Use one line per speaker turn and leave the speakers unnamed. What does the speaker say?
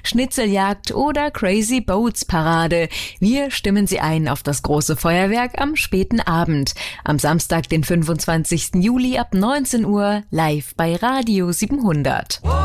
Schnitzeljagd oder Crazy Boats Parade. Wir stimmen Sie ein auf das große Feuerwerk am späten Abend. Am Samstag, den 25. Juli ab 19 Uhr live bei Radio 700.